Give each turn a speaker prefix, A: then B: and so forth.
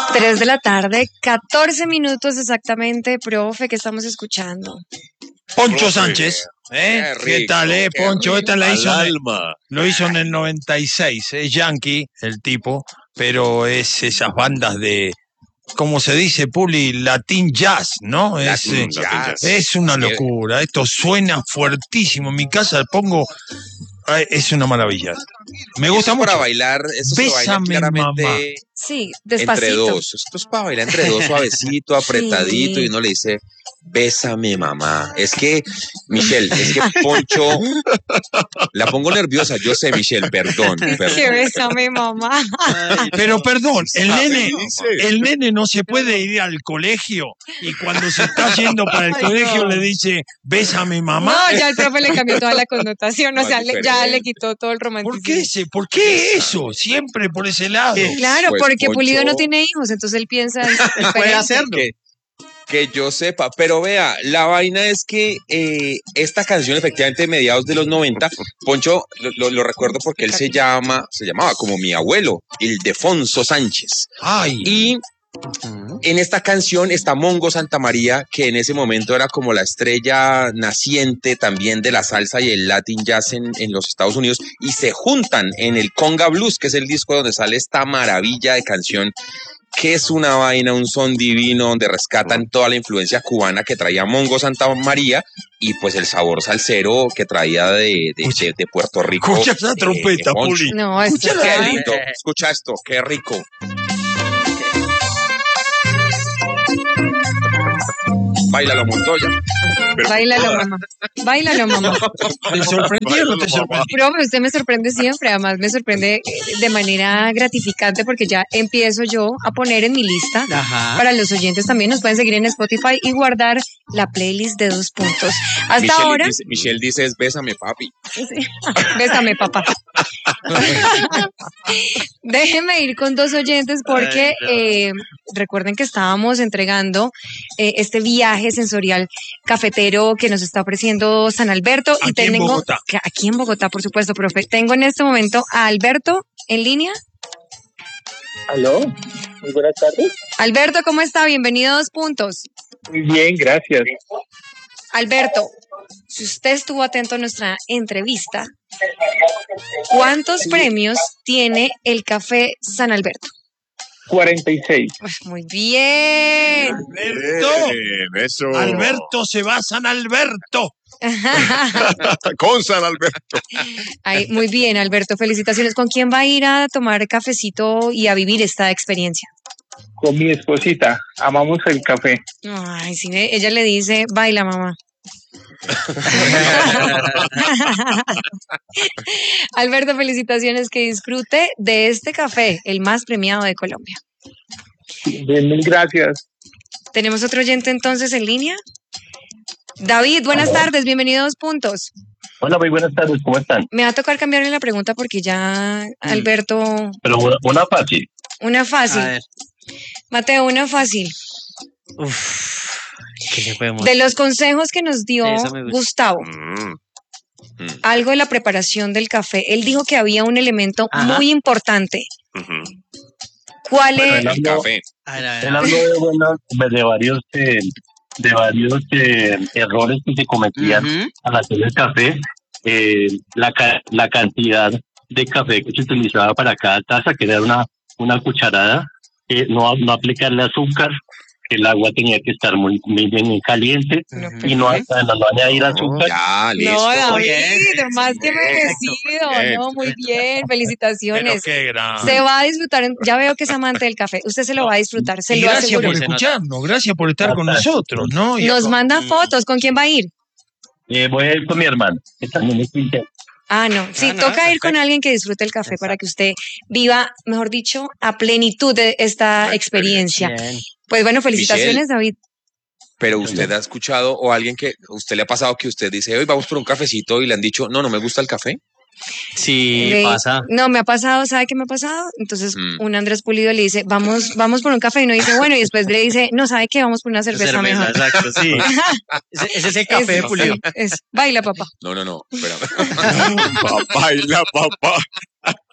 A: 3 de la tarde, 14 minutos exactamente, profe, que estamos escuchando.
B: Poncho
C: Profe,
B: Sánchez,
C: qué
B: ¿qué
C: rico,
B: tal,
C: qué
B: Poncho? Esta la
C: al
B: hizo
C: alma.
B: lo hizo en el 96, es yankee el tipo, pero es esas bandas de, ¿cómo se dice, Puli? Latin jazz, ¿no?
C: Latin jazz.
B: Es una locura, esto suena fuertísimo, en mi casa pongo, es una maravilla. Me gusta mucho.
C: Para bailar, esto se baila
B: Bésame,
C: claramente
B: mamá.
A: Sí,
C: entre
A: despacito.
C: dos. Esto es para bailar entre dos, suavecito, apretadito,
A: Sí.
C: y uno le dice, bésame, mamá. Es que, Michelle, es que Poncho, la pongo nerviosa, yo sé, Michelle, perdón.
A: Que bésame, mamá.
B: Pero perdón,
C: ¿Sabe?
B: el nene no se puede ir al colegio y cuando se está yendo para el
A: Ay,
B: colegio
A: no.
B: le dice, bésame, mamá.
A: No, ya el profe le cambió toda la connotación, o
C: No,
A: sea,
C: es
A: ya
C: diferente.
A: le quitó todo el romanticismo.
B: ¿Por qué eso? Siempre por ese lado.
A: Claro,
C: Pues,
A: porque Pulido no
C: Poncho,
A: tiene hijos, entonces él piensa
D: Puede
A: diferente.
D: hacerlo.
C: que yo sepa, pero vea, la vaina es que esta canción efectivamente de mediados de los 90, Poncho lo recuerdo porque él se llamaba como mi abuelo, Ildefonso Sánchez.
B: Ay,
C: Y en esta canción está Mongo Santamaría, que en ese momento era como la estrella naciente también de la salsa y el Latin jazz en los Estados Unidos, y se juntan en el Conga Blues, que es el disco donde sale esta maravilla de canción, que es una vaina, un son divino, donde rescatan toda la influencia cubana que traía Mongo Santamaría y pues el sabor salsero que traía de Puerto Rico.
B: escucha esa trompeta,
C: Poncho.
B: Puli.
A: No, es
C: Qué lindo, escucha esto, qué rico. Báilalo, Montoya.
A: Báilalo, mamá. Báilalo, mamá.
B: ¿Te sorprendió o no te sorprendió?
A: Profe, usted me sorprende siempre, además me sorprende de manera gratificante porque ya empiezo yo a poner en mi lista.
D: Ajá.
A: Para los oyentes también nos pueden seguir en Spotify y guardar la playlist de 2 puntos. Hasta ahora,
C: Michelle dice, es bésame, papi.
A: sí. Bésame, papá. Déjeme ir con 2 oyentes porque recuerden que estábamos entregando este viaje sensorial cafetero que nos está ofreciendo San Alberto. Y
B: Aquí en Bogotá.
A: Aquí en Bogotá, por supuesto, profe. Tengo en este momento a Alberto en línea.
E: Aló, muy buenas tardes.
A: Alberto, ¿cómo está? Bienvenido a 2 puntos.
E: Muy bien, gracias.
A: Alberto, si usted estuvo atento a nuestra entrevista, ¿cuántos premios tiene el café San Alberto?
E: 46.
A: Pues muy bien.
C: Eso.
B: Alberto se va a San Alberto.
C: Con San Alberto.
A: Ay, muy bien, Alberto, felicitaciones. ¿Con quién va a ir a tomar cafecito y a vivir esta experiencia?
E: Con mi esposita, amamos el café.
A: Ay, sí, ella le dice, baila, mamá. Alberto, felicitaciones, que disfrute de este café, el más premiado de Colombia.
E: Bien, mil gracias.
A: ¿Tenemos otro oyente entonces en línea? David, buenas tardes, bienvenido a 2 puntos.
F: Hola, muy buenas tardes, ¿cómo están?
A: Me va a tocar cambiarle la pregunta porque ya, Alberto,
F: Pero una fácil.
A: una
D: A
A: fácil.
D: ver.
A: Mateo, una fácil.
D: ¿Qué le podemos
A: De los consejos que nos dio
D: Eso me gusta.
A: Gustavo, algo de la preparación del café, él dijo que había un elemento
D: Ajá.
A: muy importante. ¿Cuál
F: Bueno,
A: es?
F: él
C: El café.
D: A ver, a ver,
F: Él
D: a ver.
F: habló de varios errores que se cometían
D: Ujú.
F: al hacer el café, la cantidad de café que se utilizaba para cada taza, que era una cucharada, no aplicarle azúcar, que el agua tenía que estar muy bien caliente y no añadir azúcar.
C: Ya, listo.
A: No, David,
D: Bien.
A: más que merecido.
C: Bien.
A: No, muy bien,
B: Pero
A: felicitaciones.
B: qué gran.
A: Se va a disfrutar, ya veo que es amante del café. Usted se lo va a disfrutar, se
B: Y
A: lo
B: gracias
A: aseguro.
B: por escucharnos, gracias por estar con nosotros, ¿no? Y
A: Nos manda fotos, ¿con quién va a ir?
F: Voy a ir con mi hermano, que también es quince.
A: Ah, no, sí,
D: no,
A: toca ir
D: perfecto.
A: con alguien que disfrute el café para que usted viva, mejor dicho, a plenitud de esta experiencia.
D: Bien.
A: Pues bueno, felicitaciones, David.
C: Pero usted ha escuchado o alguien que usted le ha pasado que usted dice, hoy vamos por un cafecito y le han dicho, no me gusta el café.
D: Sí,
A: Le-
D: pasa.
A: No, me ha pasado, ¿sabe qué me ha pasado? Entonces,
C: Mm.
A: un Andrés Pulido le dice, vamos por un café, y uno dice, bueno, y después le dice, no, ¿sabe qué? Vamos por una cerveza mejor.
D: Exacto, sí. Ese es el café de Pulido.
A: Baila, papá.
C: No, espera. Baila, papá.